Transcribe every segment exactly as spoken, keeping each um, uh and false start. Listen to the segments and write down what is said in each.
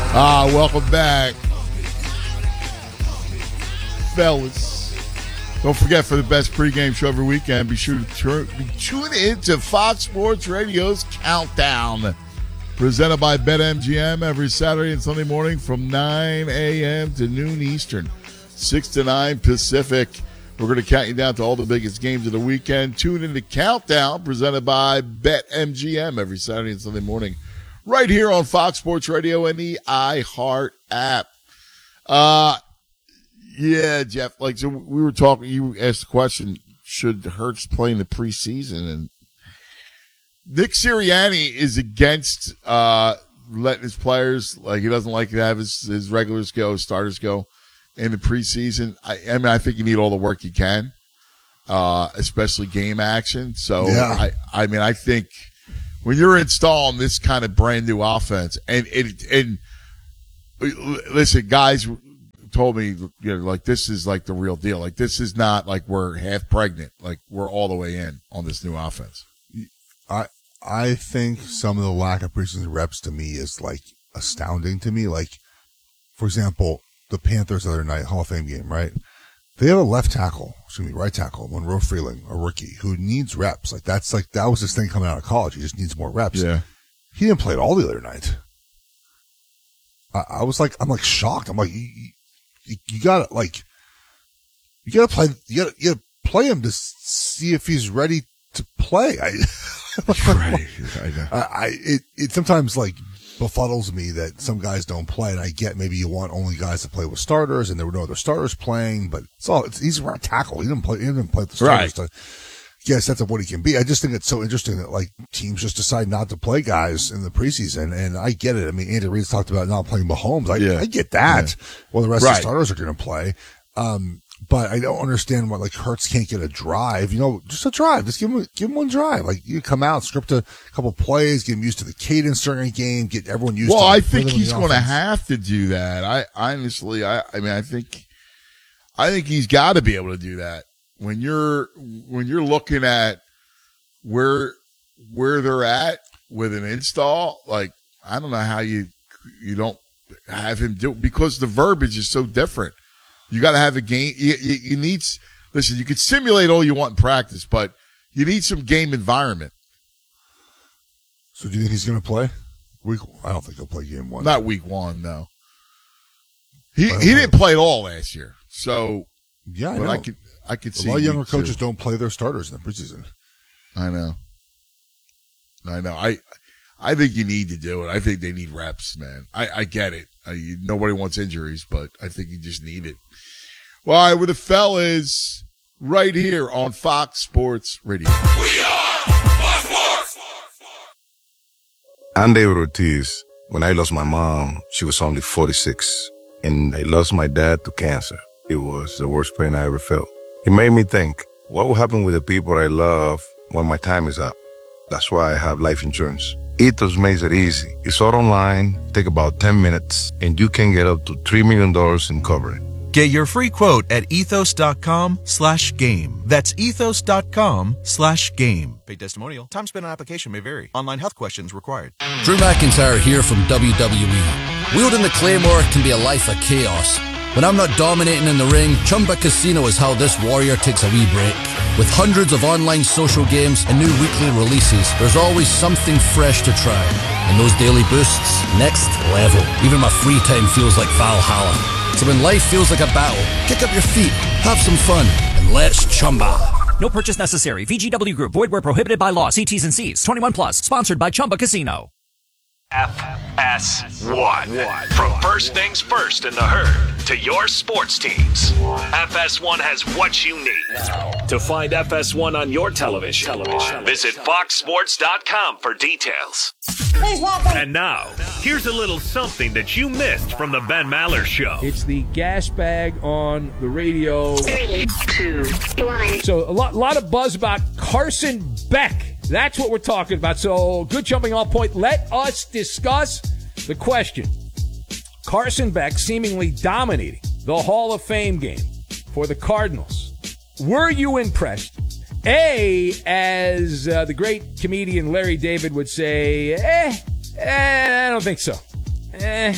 Ah, welcome back, fellas. Don't forget, for the best pregame show every weekend, be sure to tune in to Fox Sports Radio's Countdown, presented by BetMGM every Saturday and Sunday morning from nine a.m. to noon Eastern, six to nine Pacific. We're going to count you down to all the biggest games of the weekend. Tune in to Countdown, presented by BetMGM every Saturday and Sunday morning, right here on Fox Sports Radio and the iHeart app. Uh, yeah, Jeff, like, so we were talking, you asked the question, should Hurts play in the preseason? And Nick Sirianni is against, uh, letting his players, like, he doesn't like to have his, his regulars go, starters go in the preseason. I, I mean, I think you need all the work you can, uh, especially game action. So, yeah. I, I mean, I think, when you're installing this kind of brand new offense, and and, and listen, guys told me, you know, like, this is like the real deal. Like, this is not like we're half pregnant. Like, we're all the way in on this new offense. I I think some of the lack of preseason reps to me is like astounding to me. Like, for example, the Panthers the other night, Hall of Fame game, right? They have a left tackle, excuse me, right tackle, Monroe Freeling, a rookie, who needs reps. Like, that's like, that was his thing coming out of college. He just needs more reps. Yeah. He didn't play at all the other night. I, I was like, I'm like shocked. I'm like, you, you, you gotta, like, you gotta play, you gotta, you gotta play him to see if he's ready to play. I, Right. I, I, it, it sometimes like befuddles me that some guys don't play, and I get maybe you want only guys to play with starters, and there were no other starters playing, but it's all, it's, he's a tackle. He didn't play, he didn't play with the starters. Right. To, yes, that's what he can be. I just think it's so interesting that like teams just decide not to play guys in the preseason, and I get it. I mean, Andy Reid's talked about not playing Mahomes. I, yeah. I get that. Yeah. Well, the rest right. of the starters are going to play. Um, But I don't understand why, like, Hurts can't get a drive. You know, just a drive. Just give him, give him one drive. Like, you come out, script a couple plays, get him used to the cadence during a game, get everyone used well, to. Well, I think he's going to have to do that. I honestly, I, I mean, I think, I think he's got to be able to do that. When you're, when you're looking at where, where they're at with an install, like, I don't know how you, you don't have him do, because the verbiage is so different. You got to have a game. You, you, you need, listen, you can simulate all you want in practice, but you need some game environment. So do you think he's going to play? Week, I don't think he'll play game one. Not week one, no. He he didn't play at all last year. So, yeah, I but know. I could, I could see a lot of younger coaches two. don't play their starters in the preseason. I know. I know. I, I think you need to do it. I think they need reps, man. I, I get it. I, nobody wants injuries, but I think you just need it. Well, all right, with the fellas right here on Fox Sports Radio. We are Fox Sports. I'm David Ortiz. When I lost my mom, she was only forty-six, and I lost my dad to cancer. It was the worst pain I ever felt. It made me think, what will happen with the people I love when my time is up? That's why I have life insurance. Ethos makes it easy. It's all online, take about ten minutes, and you can get up to three million dollars in coverage. Get your free quote at ethos.com slash game. That's ethos.com slash game. Paid testimonial. Time spent on application may vary. Online health questions required. Drew McIntyre here from W W E. Wielding the Claymore can be a life of chaos. When I'm not dominating in the ring, Chumba Casino is how this warrior takes a wee break. With hundreds of online social games and new weekly releases, there's always something fresh to try. And those daily boosts, next level. Even my free time feels like Valhalla. So when life feels like a battle, kick up your feet, have some fun, and let's chumba. No purchase necessary. V G W Group. Void where prohibited by law. See T's and C's. twenty-one plus. Sponsored by Chumba Casino. F S one. From first things first in the herd to your sports teams, F S one has what you need. To find F S one on your television, television. visit fox sports dot com for details. And now, here's a little something that you missed from the Ben Maller Show. It's the gas bag on the radio. Three, two, one. So a lot, lot of buzz about Carson Beck. That's what we're talking about. So good jumping off point. Let us discuss the question. Carson Beck seemingly dominating the Hall of Fame game for the Cardinals. Were you impressed? A, as uh, the great comedian Larry David would say, eh, eh, I don't think so. Eh,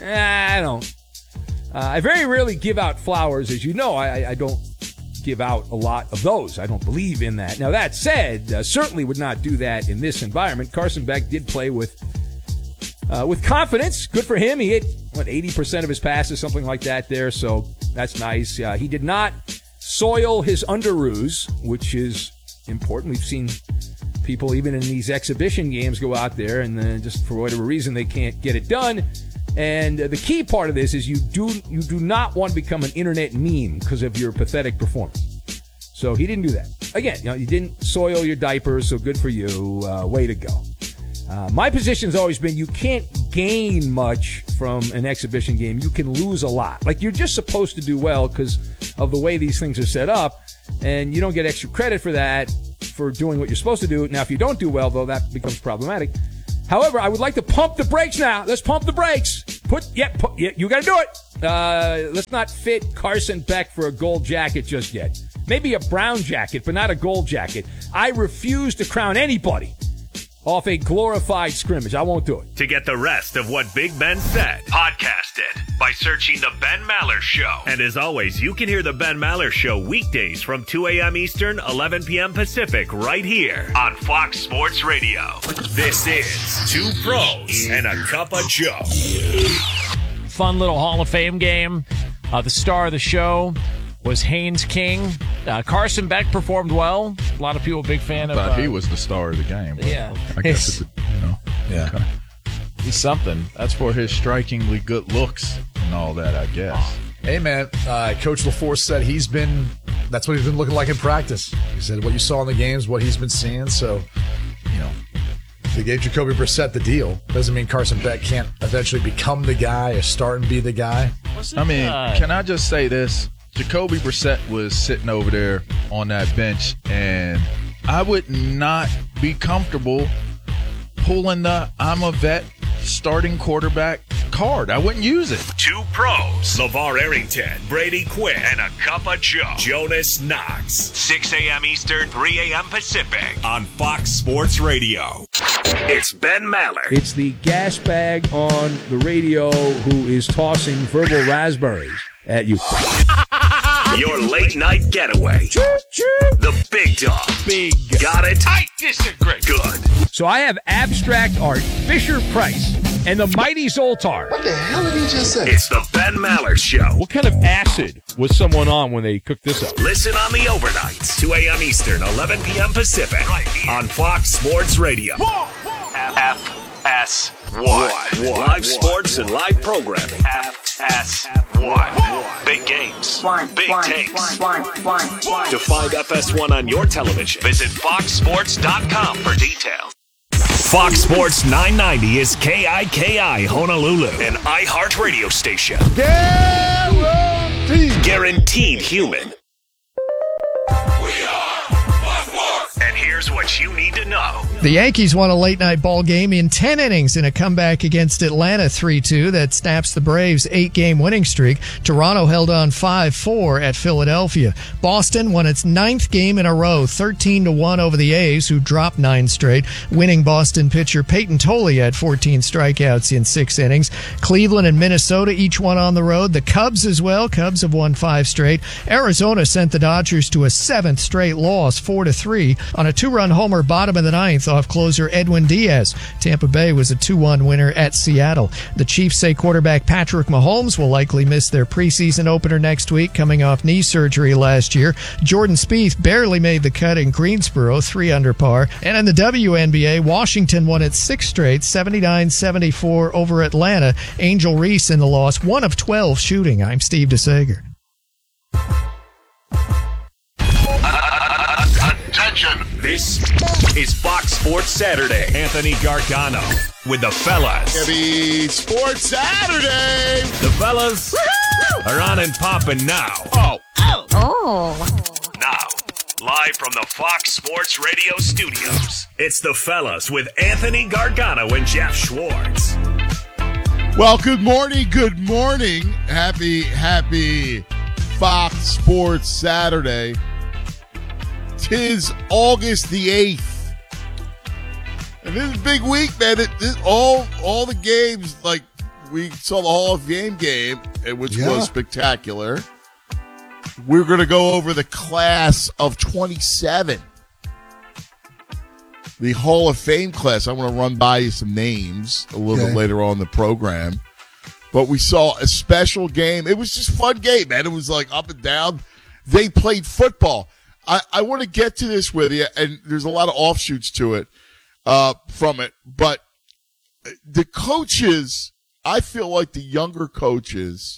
I don't. Uh, I very rarely give out flowers. As you know, I, I don't give out a lot of those. I don't believe in that. Now, that said, uh, certainly would not do that in this environment. Carson Beck did play with uh, with confidence. Good for him. He hit, what, eighty percent of his passes, something like that there, so that's nice. Uh, he did not soil his underoos, which is important. We've seen people, even in these exhibition games, go out there and then just for whatever reason they can't get it done. And uh, the key part of this is you do you do not want to become an internet meme because of your pathetic performance. So he didn't do that. Again, you know, you didn't soil your diapers, so good for you. Uh, way to go. Uh, my position's always been you can't gain much from an exhibition game. You can lose a lot. Like, you're just supposed to do well because of the way these things are set up, and you don't get extra credit for that, for doing what you're supposed to do. Now, if you don't do well, though, that becomes problematic. However, I would like to pump the brakes now. Let's pump the brakes. Put, yeah, put, yeah you got to do it. Uh, let's not fit Carson Beck for a gold jacket just yet. Maybe a brown jacket, but not a gold jacket. I refuse to crown anybody off a glorified scrimmage. I won't do it. To get the rest of what Big Ben said, podcast it by searching The Ben Maller Show. And as always, you can hear The Ben Maller Show weekdays from two a.m. Eastern, eleven p.m. Pacific, right here on Fox Sports Radio. This is Two Pros and a Cup of Joe. Fun little Hall of Fame game. Uh, the star of the show was Haynes King. Uh, Carson Beck performed well. A lot of people a big fan of. But uh, he was the star of the game. Yeah, I guess it's, you know, yeah, okay. He's something. That's for his strikingly good looks and all that, I guess. Hey man, uh, Coach LaForce said he's been. That's what he's been looking like in practice. He said what you saw in the games, what he's been seeing. So, you know, they gave Jacoby Brissett the deal. Doesn't mean Carson Beck can't eventually become the guy, or start and be the guy. I mean, can I just say this? Jacoby Brissett was sitting over there on that bench, and I would not be comfortable pulling the I'm a vet starting quarterback card. I wouldn't use it. Two Pros, LeVar Arrington, Brady Quinn, and a Cup of Joe, Jonas Knox. six a.m. Eastern, three a.m. Pacific on Fox Sports Radio. It's Ben Maller. It's the gas bag on the radio who is tossing verbal raspberries at you. Your late night getaway. The big dog. Big. Got it? I disagree. Good. So I have abstract art, Fisher Price, and the mighty Zoltar. What the hell did he just say? It's the Ben Maller Show. What kind of acid was someone on when they cooked this up? Listen on the overnights, two a.m. Eastern, eleven p.m. Pacific, right here on Fox Sports Radio. F S one. Live sports and live programming. F S one. Big games. Big takes. To find F S one on your television, visit fox sports dot com for details. Fox Sports nine ninety is K I K I Honolulu, an iHeart radio station. Guaranteed. Guaranteed human. And here's what you need to know. The Yankees won a late-night ball game in ten innings in a comeback against Atlanta three two that snaps the Braves' eight-game winning streak. Toronto held on five four at Philadelphia. Boston won its ninth game in a row, thirteen to one over the A's, who dropped nine straight. Winning Boston pitcher Peyton Tolley had fourteen strikeouts in six innings. Cleveland and Minnesota each won on the road. The Cubs as well. Cubs have won five straight. Arizona sent the Dodgers to a seventh straight loss, four to three, on a two-run homer bottom of the ninth off closer Edwin Diaz. Tampa Bay was a two one winner at Seattle. The Chiefs say quarterback Patrick Mahomes will likely miss their preseason opener next week, coming off knee surgery last year. Jordan Spieth barely made the cut in Greensboro, three under par. And in the W N B A, Washington won its sixth straight, seventy-nine seventy-four over Atlanta. Angel Reese in the loss, one of twelve shooting. I'm Steve DeSager. Attention! This is Fox Sports Saturday. Anthony Gargano with the fellas. Happy Sports Saturday! The fellas Woo-hoo! Are on and popping now. Oh. Oh. Oh. Now, live from the Fox Sports Radio studios, it's the fellas with Anthony Gargano and Jeff Schwartz. Well, good morning, good morning. Happy, happy Fox Sports Saturday. Tis August the eighth. And this is a big week, man. It, this, all all the games, like, we saw the Hall of Fame game, which Yeah. was spectacular. We're going to go over the class of twenty-seven. The Hall of Fame class. I'm going to run by you some names a little Okay. bit later on in the program. But we saw a special game. It was just a fun game, man. It was like up and down. They played football. I, I want to get to this with you, and there's a lot of offshoots to it uh, from it. But the coaches, I feel like the younger coaches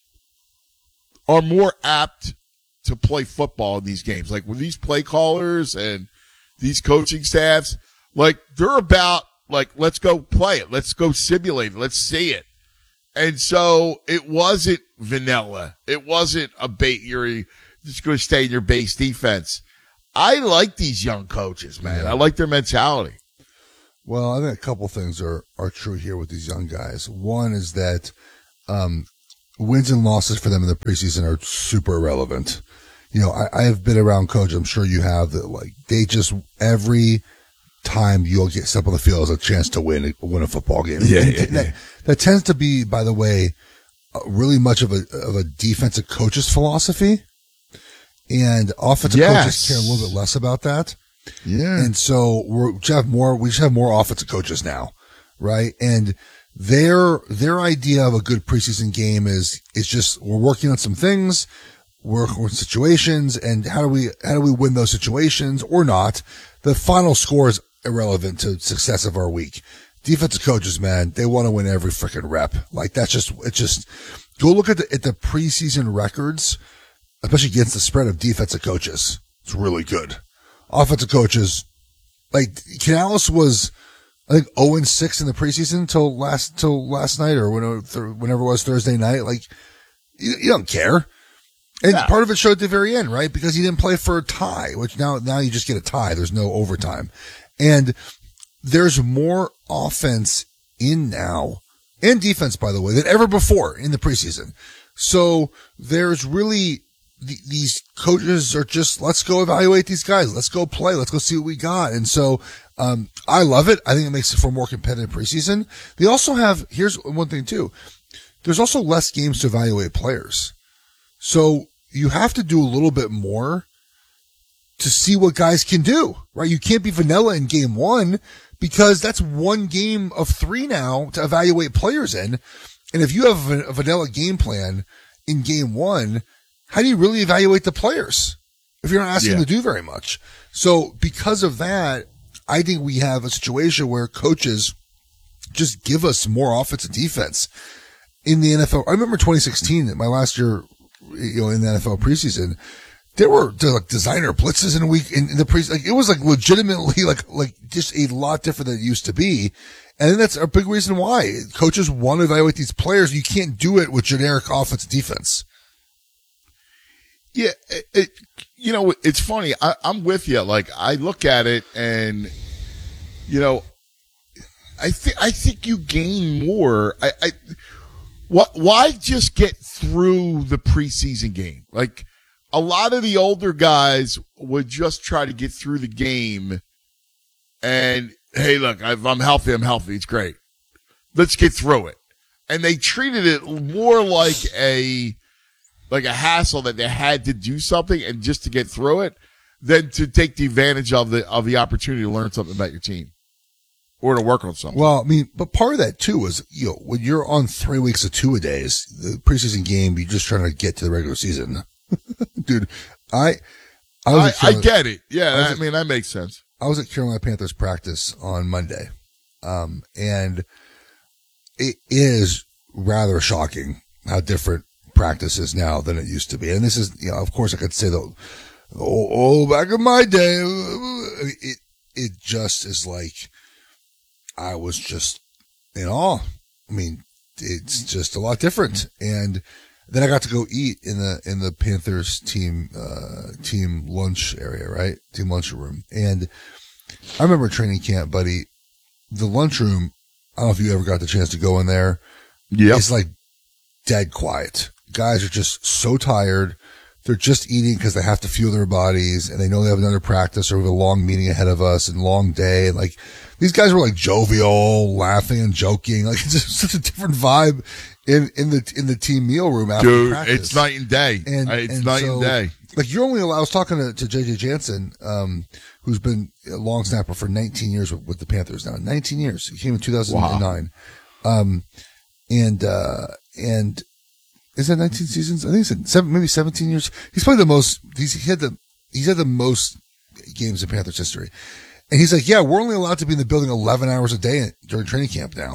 are more apt to play football in these games. Like with these play callers and these coaching staffs, like they're about like, let's go play it. Let's go simulate it. Let's see it. And so it wasn't vanilla. It wasn't a bait. You're just going to stay in your base defense. I like these young coaches, man. I like their mentality. Well, I think a couple things are, are true here with these young guys. One is that um, wins and losses for them in the preseason are super irrelevant. You know, I, I have been around coaches, I'm sure you have, that like they just every time you'll get step on the field as a chance to win win a football game. Yeah, And yeah, that, yeah. that tends to be, by the way, uh, really much of a of a defensive coach's philosophy, and offensive Yes. coaches care a little bit less about that. Yeah. And so we're, we just have more, we just have more offensive coaches now, right? And their, their idea of a good preseason game is, is just, we're working on some things, we're working on situations, and how do we, how do we win those situations or not? The final score is irrelevant to success of our week. Defensive coaches, man, they want to win every freaking rep. Like that's just, it's just, go look at the, at the preseason records, especially against the spread of defensive coaches. It's really good. Offensive coaches, like Canales was, I think oh and six in the preseason till last till last night or whenever whenever it was Thursday night. Like you, you don't care, and Yeah. part of it showed at the very end, right? Because he didn't play for a tie, which now now you just get a tie. There's no overtime, and there's more offense in now and defense, by the way, than ever before in the preseason. So there's really. These coaches are just, let's go evaluate these guys. Let's go play. Let's go see what we got. And so, um, I love it. I think it makes it for a more competitive preseason. They also have, here's one thing too. There's also less games to evaluate players. So you have to do a little bit more to see what guys can do, right? You can't be vanilla in game one because that's one game of three now to evaluate players in. And if you have a, a vanilla game plan in game one, how do you really evaluate the players if you're not asking Yeah. them to do very much? So because of that, I think we have a situation where coaches just give us more offense and defense in the N F L. I remember twenty sixteen, my last year, you know, in the N F L preseason, there were there were, like designer blitzes in a week in, in the pre. Like it was like legitimately like like just a lot different than it used to be. And then that's a big reason why coaches want to evaluate these players. You can't do it with generic offense and defense. Yeah, it, it, you know, it's funny. I, I'm with you. Like, I look at it and, you know, I think, I think you gain more. I, I, what, why just get through the preseason game? Like, a lot of the older guys would just try to get through the game and, hey, look, if I'm healthy, I'm healthy. It's great. Let's get through it. And they treated it more like a, like a hassle that they had to do something and just to get through it than to take the advantage of the, of the opportunity to learn something about your team or to work on something. Well, I mean, but part of that too is, you know, when you're on three weeks of two-a-days, the preseason game, you're just trying to get to the regular season. Dude, I, I, was I, at I Carolina- get it. Yeah. I was I, at- mean, that makes sense. I was at Carolina Panthers practice on Monday. Um, and it is rather shocking how different practice is now than it used to be. And this is, you know, of course I could say the, oh, oh back in my day, it, it just is like, I was just in awe. I mean, it's just a lot different. And then I got to go eat in the, in the Panthers team, uh, team lunch area, right? Team lunchroom. And I remember training camp, buddy, the lunchroom, I don't know if you ever got the chance to go in there. Yeah. It's like dead quiet. Guys are just so tired. they're just eating because they have to fuel their bodies and they know they have another practice or we have a long meeting ahead of us and long day. And like these guys were like jovial, laughing and joking. Like it's just such a different vibe in, in the, in the team meal room after Dude, practice. it's night and day. And, it's and night so, and day. Like you're only allowed, I was talking to, to J J Jansen, um, who's been a long snapper for nineteen years with, with the Panthers now. nineteen years. He came in two thousand nine. Wow. Um, and, uh, and is that nineteen seasons? I think it's seven, maybe seventeen years. He's played the most, he's, he had the, he's had the most games in Panthers history. And he's like, yeah, we're only allowed to be in the building eleven hours a day during training camp now.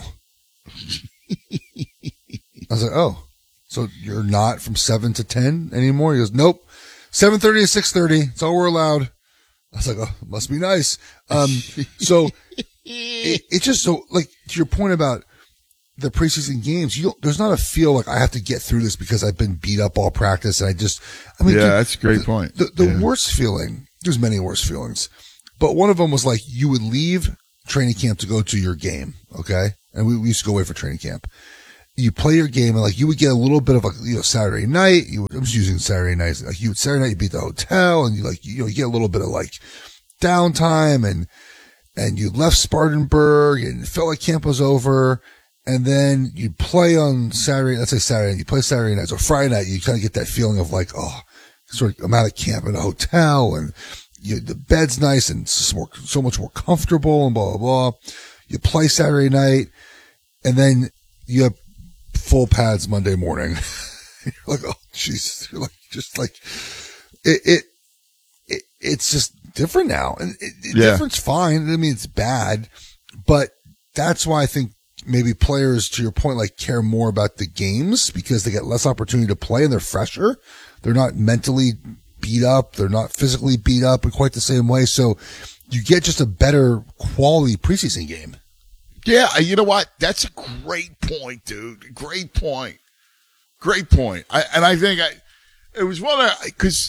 I was like, oh, so you're not from seven to ten anymore? He goes, nope. seven thirty to six thirty. It's all we're allowed. I was like, oh, it must be nice. Um, so it, it's just so like to your point about the preseason games, you don't, there's not a feel like I have to get through this because I've been beat up all practice. And I just, I mean, yeah, dude, that's a great the, point. The, the yeah. worst feeling, there's many worse feelings, but one of them was like you would leave training camp to go to your game. Okay. And we, we used to go away for training camp. You play your game and like you would get a little bit of a, you know, Saturday night. You would, I'm just using Saturday nights. Like you would Saturday night, you beat the hotel and you like, you know, you get a little bit of like downtime and, and you left Spartanburg and it felt like camp was over. And then you play on Saturday, let's say Saturday night, you play Saturday night. So Friday night, you kind of get that feeling of like, oh, sort of, I'm out of camp in a hotel and you, the bed's nice and it's just more, so much more comfortable and blah, blah, blah. You play Saturday night and then you have full pads Monday morning. You're like, oh, Jesus. You're like, just like, it, it, it it's just different now. And it, it, yeah. different's fine. I mean, it's bad, but that's why I think maybe players, to your point, like care more about the games because they get less opportunity to play and they're fresher. They're not mentally beat up. They're not physically beat up in quite the same way. So you get just a better quality preseason game. Yeah, you know what? That's a great point, dude. Great point. Great point. I, and I think I, it was one of, because,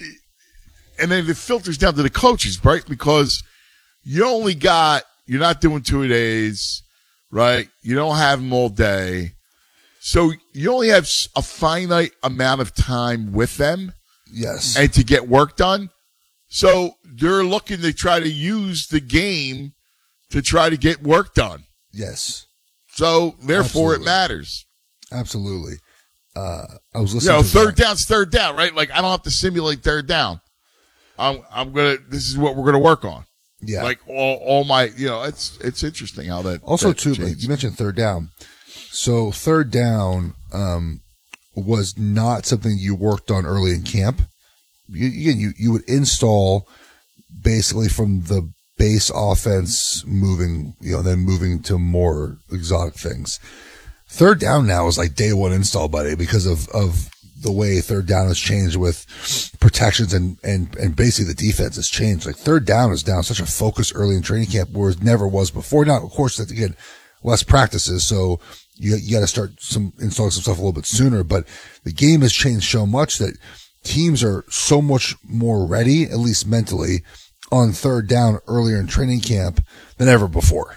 and then it filters down to the coaches, right? Because you only got, you're not doing two days, right? You don't have them all day. So you only have a finite amount of time with them. Yes. And to get work done. So they're looking to try to use the game to try to get work done. Yes. So therefore Absolutely. it matters. Absolutely. Uh, I was listening You know, to third that. down's third down, right? Like I don't have to simulate third down. I'm, I'm going to, this is what we're going to work on. Yeah. Like all, all my, you know, it's, it's interesting how that. Also, that too, like, changed. you mentioned third down. So third down, um, was not something you worked on early in camp. You, again, you, you would install basically from the base offense moving, you know, then moving to more exotic things. Third down now is like day one install, buddy, because of, of the way third down has changed with protections and, and, and basically the defense has changed. Like third down is down such a focus early in training camp where it never was before. Now, of course, that again, less practices. So you, you got to start some installing some stuff a little bit sooner, but the game has changed so much that teams are so much more ready, at least mentally, on third down earlier in training camp than ever before.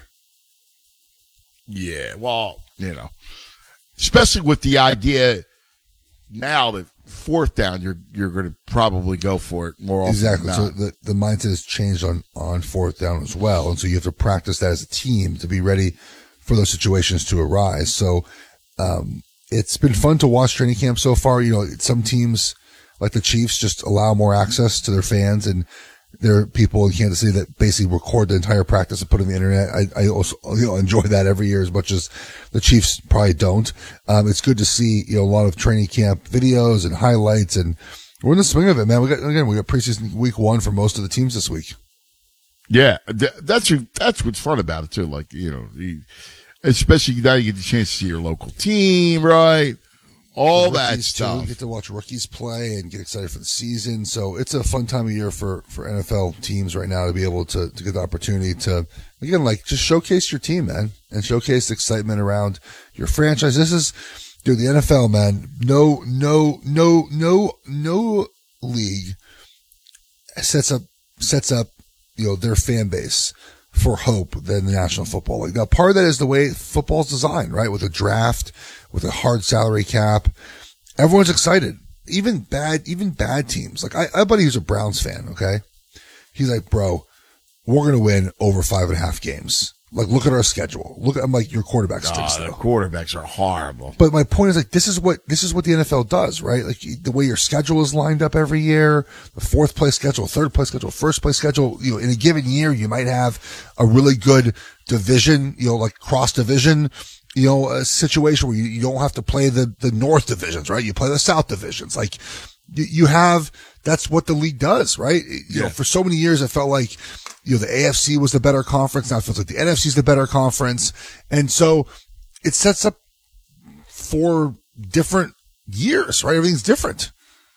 Yeah. Well, you know, especially with the idea now that fourth down, you're, you're going to probably go for it more often. Exactly. Than So not. the, the mindset has changed on, on fourth down as well. And so you have to practice that as a team to be ready for those situations to arise. So, um, it's been fun to watch training camp so far. You know, some teams like the Chiefs just allow more access to their fans, and there are people in Kansas City that basically record the entire practice and put it on the internet. I, I also, you know, enjoy that every year as much as the Chiefs probably don't. Um, it's good to see, you know, a lot of training camp videos and highlights, and we're in the swing of it, man. We got, again, we got preseason week one for most of the teams this week. Yeah, th- that's that's what's fun about it too. Like, you know, you, especially now you get the chance to see your local team, right? All that Rookies, too. stuff. You get to watch rookies play and get excited for the season. So it's a fun time of year for, for N F L teams right now to be able to, to get the opportunity to, again, like just showcase your team, man, and showcase the excitement around your franchise. This is, dude, the N F L, man, no, no, no, no, no league sets up, sets up, you know, their fan base for hope than the National Football League. Now, part of that is the way football's designed, right? With a draft, with a hard salary cap. Everyone's excited. even bad, even bad teams. Like I, I have a buddy who's a Browns fan. Okay. He's like, bro, we're going to win over five and a half games. Like, look at our schedule. Look at, I'm like, your quarterback stinks. Oh, the quarterbacks are horrible. But my point is like, this is what, this is what the N F L does, right? Like the way your schedule is lined up every year, the fourth place schedule, third place schedule, first place schedule, you know, in a given year, you might have a really good division, you know, like cross division, you know, a situation where you, you don't have to play the, the North divisions, right? You play the South divisions. Like you, you have, that's what the league does, right? You yeah. know, for so many years, it felt like, you know, the A F C was the better conference. Now it feels like the N F C is the better conference. And so it sets up four different years, right? Everything's different.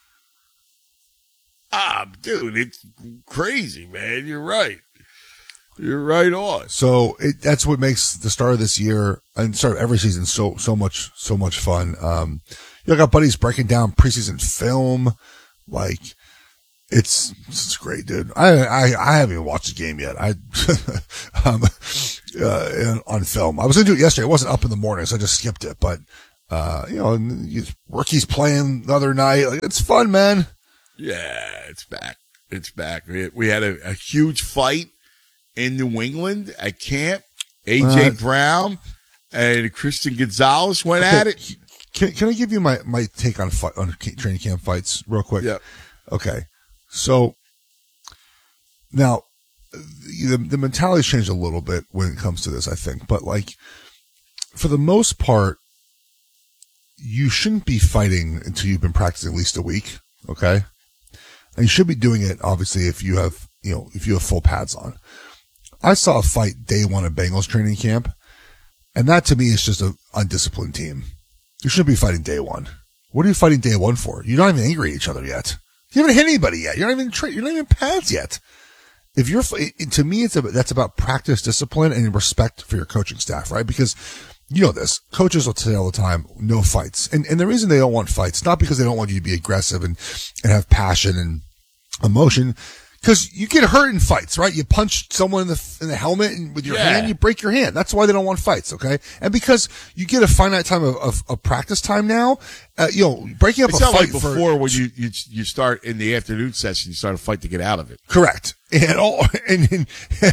Ah, dude, it's crazy, man. You're right. You're right on. So it, that's what makes the start of this year and start of every season so, so much, so much fun. Um, you know, I got buddies breaking down preseason film. Like, It's, it's great, dude. I, I, I haven't even watched the game yet. I, um, uh, on film. I was going to do it yesterday. It wasn't up in the morning, so I just skipped it. But, uh, you know, rookies playing the other night. Like, it's fun, man. Yeah, it's back. It's back. We, we had a, a huge fight in New England at camp. A J uh, Brown and Christian Gonzalez went okay. at it. Can, can I give you my, my take on fight, on training camp fights real quick? Yeah. Okay. So now the, the mentality's changed a little bit when it comes to this, I think, but like for the most part, you shouldn't be fighting until you've been practicing at least a week. Okay. And you should be doing it, obviously, if you have, you know, if you have full pads on. I saw a fight day one of Bengals training camp, and that to me is just an undisciplined team. You shouldn't be fighting day one. What are you fighting day one for? You're not even angry at each other yet. You haven't hit anybody yet. You're not even tra- you're not even pads yet. If you're, to me, it's about, that's about practice, discipline, and respect for your coaching staff, right? Because you know this. Coaches will say all the time, no fights. And, and the reason they don't want fights, not because they don't want you to be aggressive and, and have passion and emotion, because you get hurt in fights, right? You punch someone in the in the helmet and with your yeah. hand, you break your hand. That's why they don't want fights, okay? And because you get a finite time of, of, of practice time now, uh, you know, breaking up it's a not fight like before for, when you, you you start in the afternoon session, you start a fight to get out of it. Correct. And all and and,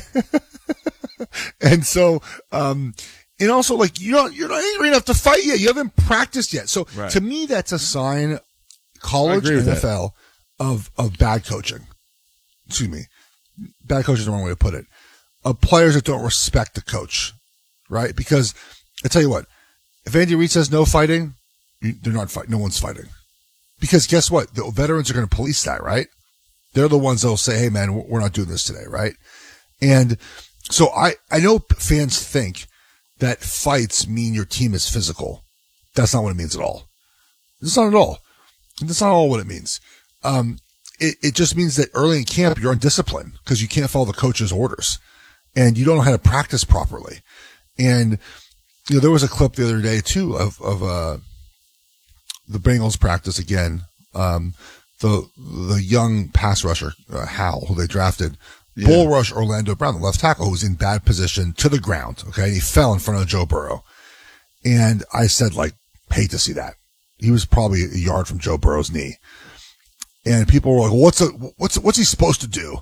and so um and also like you're not you're not angry enough to fight yet. You haven't practiced yet. So right. to me, that's a sign, college N F L, of of bad coaching. Excuse me. Bad coach is the wrong way to put it. Of players that don't respect the coach, right? Because I tell you what, if Andy Reid says no fighting, they're not fighting. No one's fighting. Because guess what? The veterans are going to police that, right? They're the ones that will say, hey man, we're not doing this today, right? And so I, I know fans think that fights mean your team is physical. That's not what it means at all. It's not at all. That's not all what it means. Um, It, it just means that early in camp, you're undisciplined because you can't follow the coach's orders and you don't know how to practice properly. And, you know, there was a clip the other day too of, of, uh, the Bengals practice again. Um, the, the young pass rusher, uh, Howell, who they drafted, yeah. bull rush Orlando Brown, the left tackle, who was in bad position to the ground. Okay. And he fell in front of Joe Burrow. And I said, like, hate to see that. He was probably a yard from Joe Burrow's knee. And people were like, well, what's a, what's, what's he supposed to do?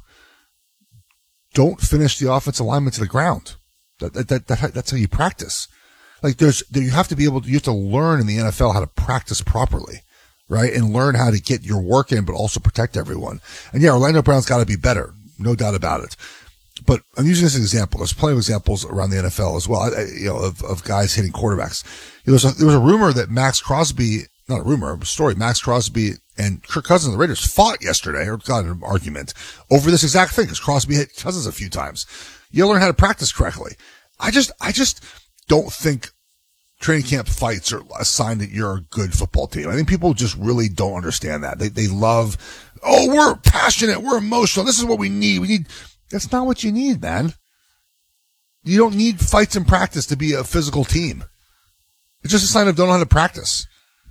Don't finish the offensive lineman to the ground. That, that, that, that, that's how you practice. Like there's, you have to be able to, you have to learn in the N F L how to practice properly, right? And learn how to get your work in, but also protect everyone. And yeah, Orlando Brown's got to be better. No doubt about it. But I'm using this as an example. There's plenty of examples around the N F L as well, I, you know, of, of guys hitting quarterbacks. You know, there was a, there was a rumor that Max Crosby, not a rumor, a story, Max Crosby and Kirk Cousins of the Raiders fought yesterday, or got an argument over this exact thing, because Crosby hit Cousins a few times. You learn how to practice correctly. I just, I just don't think training camp fights are a sign that you're a good football team. I think people just really don't understand that. They, they love, oh, we're passionate, we're emotional, this is what we need. We need, that's not what you need, man. You don't need fights in practice to be a physical team. It's just a sign of don't know how to practice.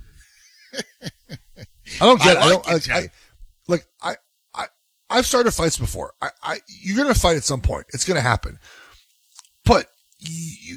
I don't get I it. I don't, like, I, I, like, I, I, I've started fights before. I, I, you're going to fight at some point. It's going to happen. But you,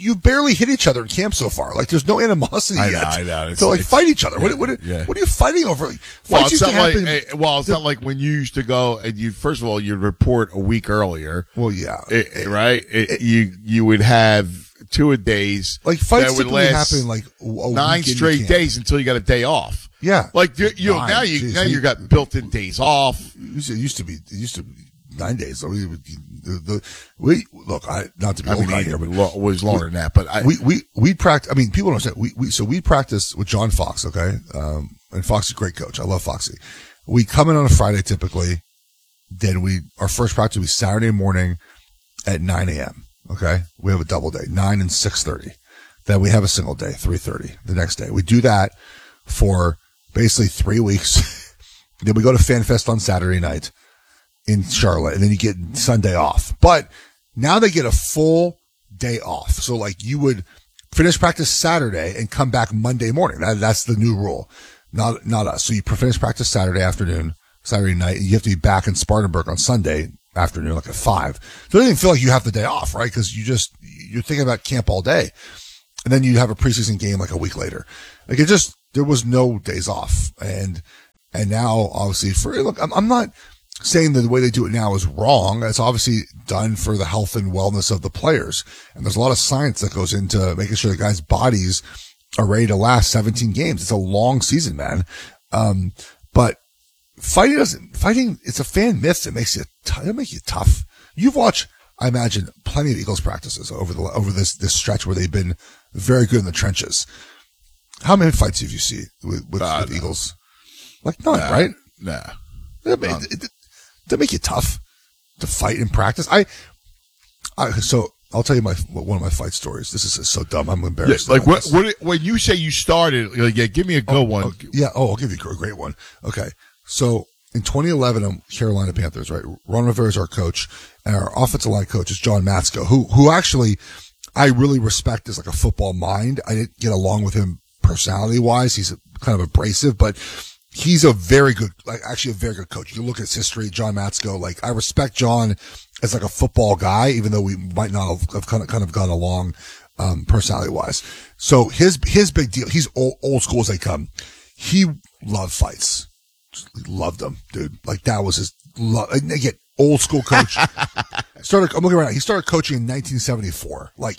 you barely hit each other in camp so far. Like, there's no animosity I know, yet. I know. It's- to like it's- fight each other. yeah, what, what, yeah. what are you fighting over? Like, Well, fights it's used not to happen. like eh, well, it's not like when you used to go and you first of all you'd report a week earlier. Well, yeah, It- it- right. It, you you would have two a days Like, fights that would typically last happen like a week nine into straight camp. days until you got a day off. Yeah. Like you, you know, Nine, now you geez, now we- you got built-in days off. It used to, it used to be, it used to be nine days. So we, the, the, we, look, I, not to be I old mean, guy it here, but lo- was longer than that. But I, we, we, we practice, I mean, people don't understand. We, we, so we practice with John Fox, okay? Um, and Fox is a great coach. I love Foxy. We come in on a Friday typically. Then we, our first practice will be Saturday morning at nine a.m. Okay. We have a double day, nine and six thirty. Then we have a single day, three thirty the next day. We do that for basically three weeks. Then we go to FanFest on Saturday night in Charlotte, and then you get Sunday off. But now they get a full day off. So like you would finish practice Saturday and come back Monday morning. That, that's the new rule. Not, not us. So you finish practice Saturday afternoon, Saturday night, and you have to be back in Spartanburg on Sunday afternoon, like at five. So it doesn't even feel like you have the day off, right? Cause you just, you're thinking about camp all day. And then you have a preseason game like a week later. Like it just, there was no days off. And, and now obviously for, look, I'm, I'm not saying that the way they do it now is wrong. It's obviously done for the health and wellness of the players. And there's a lot of science that goes into making sure the guys' bodies are ready to last seventeen games. It's a long season, man. Um, but fighting doesn't, fighting, it's a fan myth that makes you, t- it makes you tough. You've watched, I imagine, plenty of Eagles practices over the, over this, this stretch where they've been very good in the trenches. How many fights have you seen with, with, Uh, with no. Eagles? Like none, Nah, right? Nah. That make, it, it, that make you tough to fight in practice. I, I, so I'll tell you my, one of my fight stories. This is so dumb. I'm Yeah, embarrassed. like about what, this. what? When you say you started, like, yeah, give me a good Oh, one. oh, yeah. Oh, I'll give you a great one. Okay. So in twenty eleven, I'm Carolina Panthers, right? Ron Rivera is our coach, and our offensive line coach is John Matsko, who, who actually I really respect as like a football mind. I didn't get along with him personality wise. He's kind of abrasive, but he's a very good, like actually a very good coach. You look at his history, John Matsko, like I respect John as like a football guy, even though we might not have, have kind of, kind of gone along, um, personality wise. So his, his big deal, he's old, old school as they come. He loved fights. Just loved them, dude. Like that was his love. Again, old school coach. started, I'm looking around. He started coaching in nineteen seventy-four. Like,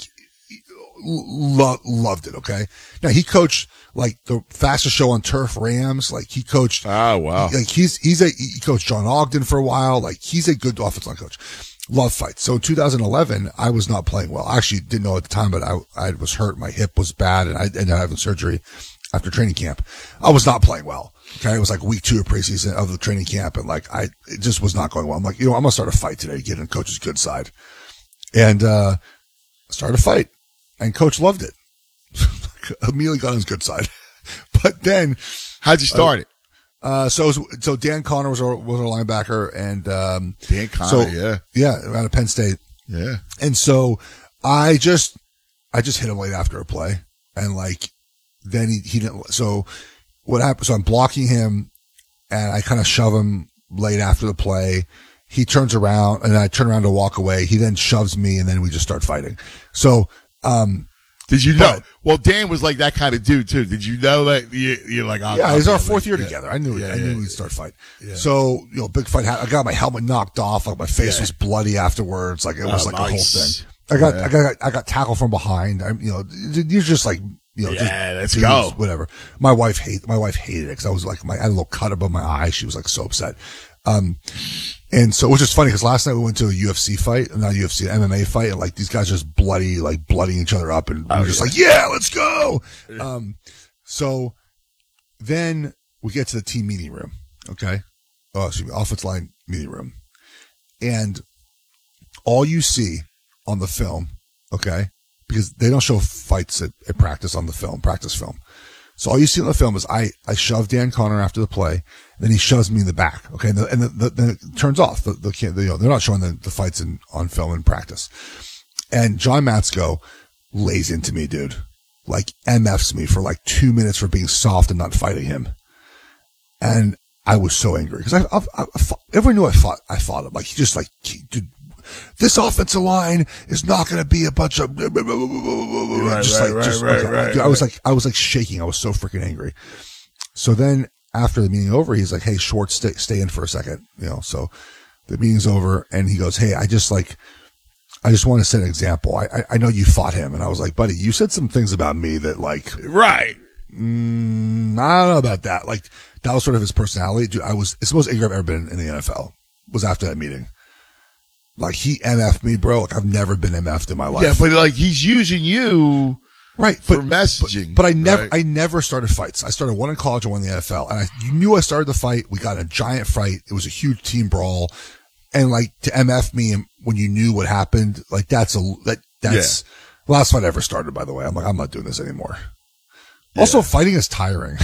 lo- loved it. Okay. Now he coached like the fastest show on turf, Rams. Like he coached. Oh, wow. Like he's, he's a, he coached John Ogden for a while. Like he's a good offensive line coach. Love fights. So in two thousand eleven, I was not playing well. I actually didn't know at the time, but I, I was hurt. My hip was bad and I ended up having surgery after training camp. I was not playing well. Okay. It was like week two of preseason of the training camp. And like, I, it just was not going well. I'm like, you know, I'm going to start a fight today to get in coach's good side. And, uh, started a fight and coach loved it. Immediately got on his good side. But then. How'd you start uh, it? Uh, so, it was, so Dan Connor was our, was our linebacker and, um, Dan Connor, so, yeah. Yeah. Out of Penn State. Yeah. And so I just, I just hit him late after a play and like, then he, he didn't, so what happened? So I'm blocking him and I kind of shove him late after the play. He turns around and I turn around to walk away. He then shoves me and then we just start fighting. So, um, Did you know? but- Well, Dan was like that kind of dude too. Did you know that? You, you're like, oh, yeah, it was our okay, fourth year yeah. together. I knew, Yeah, I knew yeah, we'd start fight. yeah. So, you know, big fight. I got my helmet knocked off. Like my face Yeah. was bloody afterwards. Like it was Oh, like a whole nice. thing. I got, Yeah. I got, I got tackled from behind. I, you know, you're just like, you know, Yeah, let's just dudes, go. whatever. My wife hate, my wife hated it because I was like, my, I had a little cut above my eye. She was like so upset. Um, and so, which is funny because last night we went to a U F C fight, not U F C, M M A fight, and like these guys just bloody, like bloodying each other up, and we Oh, were just yeah. like, yeah, let's go. Um, so then we get to the team meeting room, okay? Oh, excuse me, offensive line meeting room, and all you see on the film, okay, because they don't show fights at, at practice on the film, practice film. So all you see on the film is I, I shove Dan Connor after the play, and then he shoves me in the back. Okay. And, the, and the, the, then it turns off. The, the, the, you know, they're not showing the, the fights in, on film in practice. And John Matsko lays into me, dude. Like M Fs me for like two minutes for being soft and not fighting him. And I was so angry because I, I, I, I fought, everyone knew I fought, I fought him. Like he just like, he, dude, this offensive line is not going to be a bunch of Right, just right, like, right, just, right, like, right, dude, I was right. like, I was like shaking. I was so freaking angry. So then after the meeting over, he's like, hey, Schwartz, stay, stay in for a second. You know, so the meeting's over and he goes, hey, I just like, I just want to set an example. I, I, I know you fought him. And I was like, buddy, you said some things about me that like, right. Mm, I don't know about that. Like, that was sort of his personality. Dude, I was, it's the most angry I've ever been in the N F L was after that meeting. Like, he M F'd me, bro. Like, I've never been M F'd in my life. Yeah, but like, he's using you right for but, messaging. But, but I never, right? I never started fights. I started one in college and one in the N F L. And I, you knew I started the fight. We got in a giant fight. It was a huge team brawl. And like, to M F me when you knew what happened, like, that's a, that, that's Yeah. the last fight I ever started, by the way. I'm like, I'm not doing this anymore. Yeah. Also, fighting is tiring.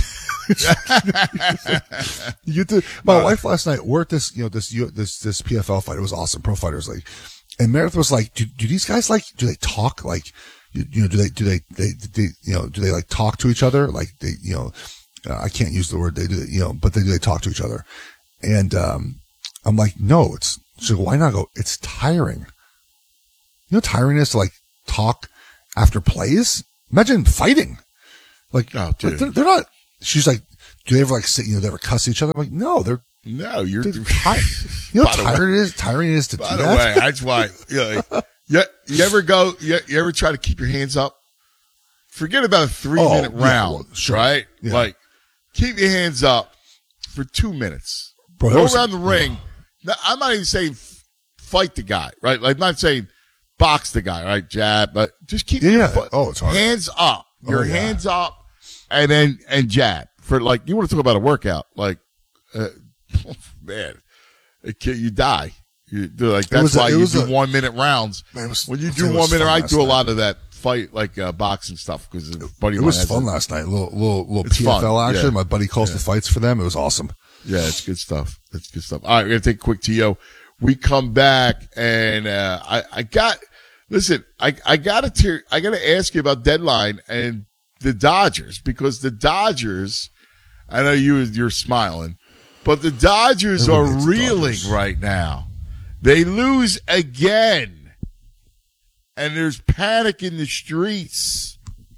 you get to, my uh, wife last night, we're at this, you know, this, this, this P F L fight. It was awesome. Pro Fighters League. And Meredith was like, do, do these guys like, do they talk? Like, you, you know, do they, do they, they, they, you know, do they like talk to each other? Like they, you know, uh, I can't use the word they do, you know, but they do, they talk to each other. And, um, I'm like, no, it's, she's like, why not go? It's tiring. You know, how tiring it is to like talk after plays. Imagine fighting. Like, oh, dude. Like they're, they're not, she's like, do they ever like sit, you know, they ever cuss each other? I'm like, no, they're, no, you're, they're tired. You know how tired it is, tiring it is to by do the that? way, that's why, you, know, like, you, you ever go, you, you ever try to keep your hands up? Forget about a three Oh, minute yeah, round, well, sure. right? Yeah. Like, keep your hands up for two minutes. Bro, Go was, around the ring. Now, I'm not even saying f- fight the guy, right? Like, I'm not saying box the guy, right? Jab, but just keep yeah, your yeah. foot, Oh, it's hard. hands up. Your Oh, yeah. hands up, and then and jab for like you want to talk about a workout, like uh, man, it, you die. You do like that's was a- why it you was do a- one minute rounds. Man, it was- when you I'll do tell you, it one was minute, fun I last do a night. lot of that fight like uh, boxing stuff because buddy. It of mine was has fun a- last night. A little, little, little It's P F L fun, action. yeah. My buddy calls Yeah. the fights for them. It was awesome. Yeah, it's good stuff. It's good stuff. All right, we're gonna take a quick T O. We come back and uh, I, I got. Listen, I, I gotta ter- I gotta ask you about deadline and the Dodgers because the Dodgers, I know you you're smiling, but the Dodgers are Everyone hates the reeling Dodgers. right now. They lose again, and there's panic in the streets.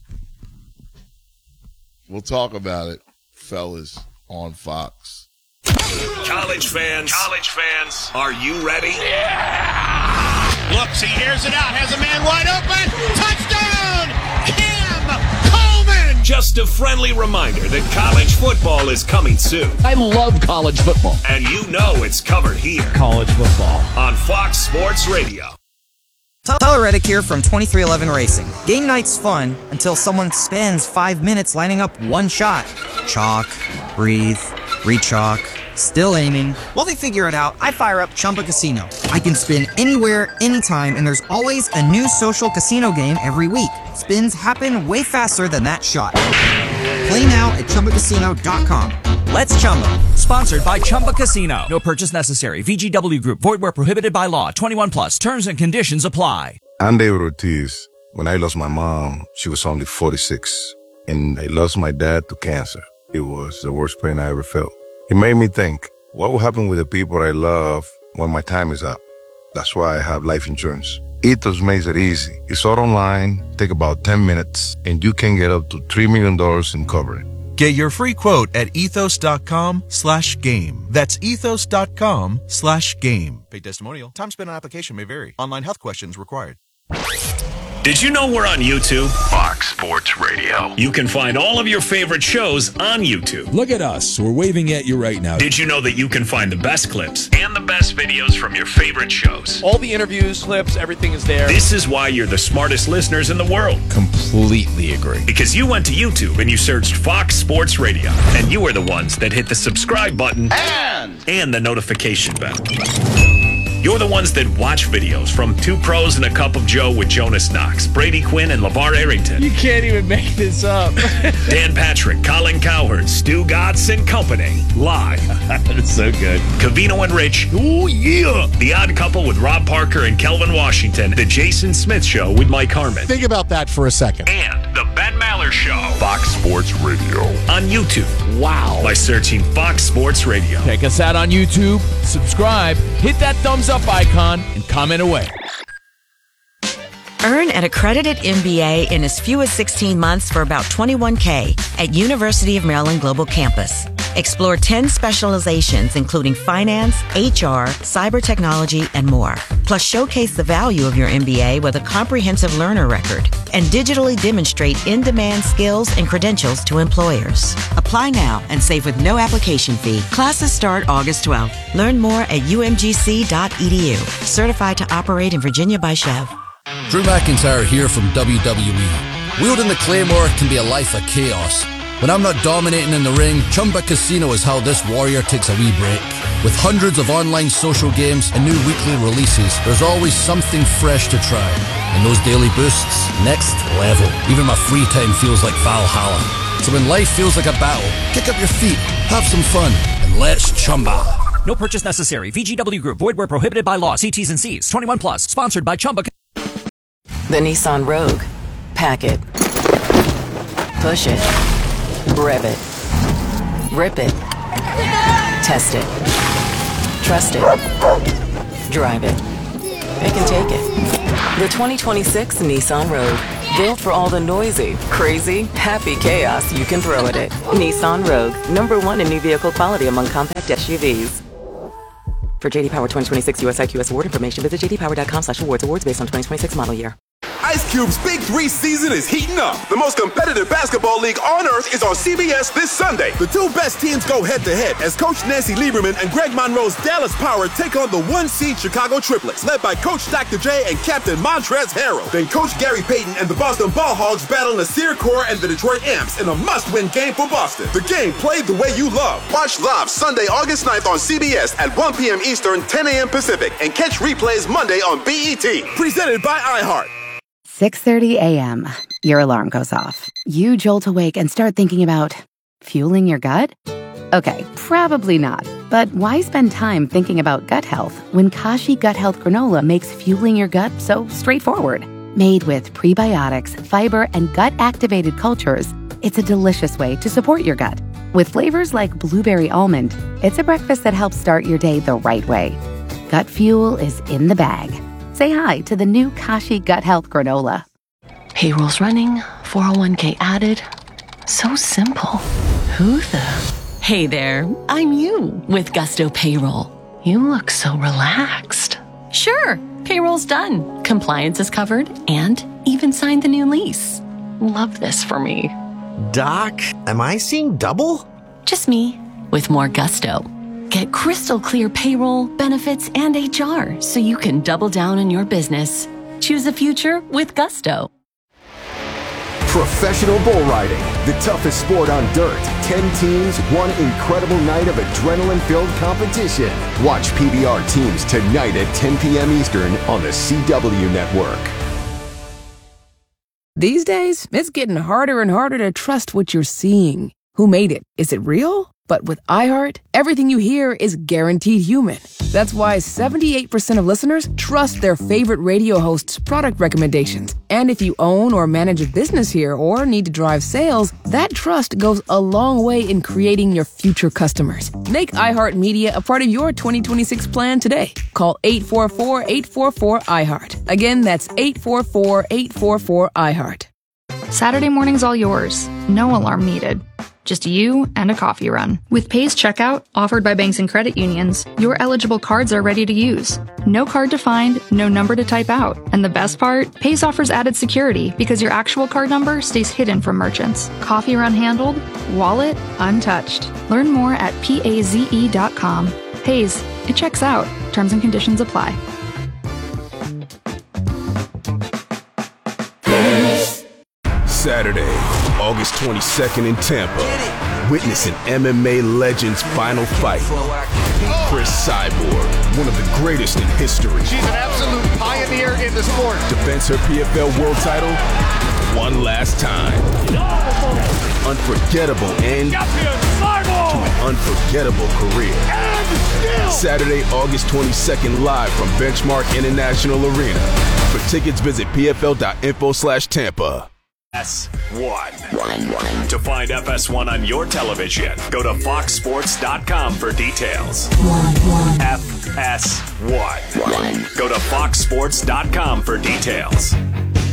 We'll talk about it, fellas, on Fox. College fans, college fans, are you ready? Looks, he hears it out, has a man wide open. Touchdown! Cam Coleman! Just a friendly reminder that college football is coming soon. I love college football. And you know it's covered here College football. on Fox Sports Radio. Tyler Reddick here from twenty-three eleven Racing. Game night's fun until someone spends five minutes lining up one shot. Chalk, breathe, re-chalk, still aiming. While they figure it out, I fire up Chumba Casino. I can spin anywhere, anytime, and there's always a new social casino game every week. Spins happen way faster than that shot. Play now at Chumba Casino dot com. Let's Chumba. Sponsored by Chumba Casino. No purchase necessary. V G W Group. Void where prohibited by law. twenty-one plus. Terms and conditions apply. I'm David Ortiz. When I lost my mom, she was only forty-six. And I lost my dad to cancer. It was the worst pain I ever felt. It made me think, what will happen with the people I love when my time is up? That's why I have life insurance. Ethos makes it easy. It's all online, take about ten minutes, and you can get up to three million dollars in coverage. Get your free quote at ethos.com slash game. That's ethos.com slash game. Paid testimonial. Time spent on application may vary. Online health questions required. Did you know we're on YouTube? Fox Sports Radio. You can find all of your favorite shows on YouTube. Look at us. We're waving at you right now. Did you know that you can find the best clips and the best videos from your favorite shows? All the interviews, clips, everything is there. This is why you're the smartest listeners in the world. Completely agree. Because you went to YouTube and you searched Fox Sports Radio, and you were the ones that hit the subscribe button and, and the notification bell. You're the ones that watch videos from Two Pros and a Cup of Joe with Jonas Knox, Brady Quinn, and LeVar Arrington. You can't even make this up. Dan Patrick, Colin Cowherd, Stu Gatz and company. Live. That's so good. Cavino and Rich. Oh, yeah. The Odd Couple with Rob Parker and Kelvin Washington. The Jason Smith Show with Mike Harmon. Think about that for a second. And The Ben Maller Show. Fox Sports Sports Radio. On YouTube. Wow. By searching Fox Sports Radio. Check us out on YouTube, subscribe, hit that thumbs up icon, and comment away. Earn an accredited M B A in as few as sixteen months for about twenty-one thousand dollars at University of Maryland Global Campus. Explore ten specializations, including finance, H R, cyber technology, and more. Plus, showcase the value of your M B A with a comprehensive learner record and digitally demonstrate in-demand skills and credentials to employers. Apply now and save with no application fee. Classes start August twelfth. Learn more at u m g c dot e d u. Certified to operate in Virginia by Chev. Drew McIntyre here from W W E. Wielding the Claymore can be a life of chaos. When I'm not dominating in the ring, Chumba Casino is how this warrior takes a wee break. With hundreds of online social games and new weekly releases, there's always something fresh to try. And those daily boosts, next level. Even my free time feels like Valhalla. So when life feels like a battle, kick up your feet, have some fun, and let's chumba. No purchase necessary. V G W Group. Void where prohibited by law. See T's and C's. twenty-one plus. Sponsored by Chumba. The Nissan Rogue. Pack it. Push it. Rev it. Rip it. Test it. Trust it. Drive it. It can take it. The twenty twenty-six Nissan Rogue. Built for all the noisy, crazy, happy chaos you can throw at it. Nissan Rogue. Number one in new vehicle quality among compact S U Vs. For J D Power twenty twenty-six U S I Q S award information, visit j d power dot com slash awards. Awards based on twenty twenty-six model year. Ice Cube's Big Three season is heating up. The most competitive basketball league on earth is on C B S this Sunday. The two best teams go head-to-head as Coach Nancy Lieberman and Greg Monroe's Dallas Power take on the one-seed Chicago Triplets, led by Coach Doctor J and Captain Montrezl Harrell. Then Coach Gary Payton and the Boston Ball Hogs battle Nasir Kaur and the Detroit Amps in a must-win game for Boston. The game played the way you love. Watch live Sunday, August ninth on C B S at one p.m. Eastern, ten a.m. Pacific, and catch replays Monday on B E T. Presented by iHeart. six thirty a.m. Your alarm goes off. You jolt awake and start thinking about fueling your gut? Okay, probably not. But why spend time thinking about gut health when Kashi Gut Health Granola makes fueling your gut so straightforward? Made with prebiotics, fiber, and gut-activated cultures, it's a delicious way to support your gut. With flavors like blueberry almond, it's a breakfast that helps start your day the right way. Gut fuel is in the bag. Say hi to the new Kashi Gut Health Granola. Payroll's running, four oh one k added. So simple. Who the? Hey there, I'm you with Gusto Payroll. You look so relaxed. Sure, payroll's done. Compliance is covered and even signed the new lease. Love this for me. Doc, am I seeing double? Just me with more gusto. Get crystal clear payroll, benefits, and H R so you can double down on your business. Choose a future with Gusto. Professional bull riding, the toughest sport on dirt. Ten teams, one incredible night of adrenaline-filled competition. Watch P B R teams tonight at ten p.m. Eastern on the C W Network. These days, it's getting harder and harder to trust what you're seeing. Who made it? Is it real? But with iHeart, everything you hear is guaranteed human. That's why seventy-eight percent of listeners trust their favorite radio host's product recommendations. And if you own or manage a business here or need to drive sales, that trust goes a long way in creating your future customers. Make iHeartMedia a part of your twenty twenty-six plan today. Call eight four four, eight four four, iHeart. Again, that's eight four four, eight four four, iHeart. Saturday morning's all yours. No alarm needed. Just you and a coffee run. With Pay's checkout, offered by banks and credit unions, your eligible cards are ready to use. No card to find, no number to type out. And the best part? Pay's offers added security because your actual card number stays hidden from merchants. Coffee run handled, wallet untouched. Learn more at paze dot com. Pay's, it checks out. Terms and conditions apply. Saturday, August twenty-second in Tampa. Witness an M M A legend's final fight. Chris Cyborg, one of the greatest in history. She's an absolute pioneer in the sport. Defends her P F L world title one last time. Unforgettable end to an unforgettable career. Saturday, August twenty-second, live from Benchmark International Arena. For tickets, visit p f l dot info slash Tampa. F S one. To find F S one on your television, go to fox sports dot com for details. F S one. Go to fox sports dot com for details.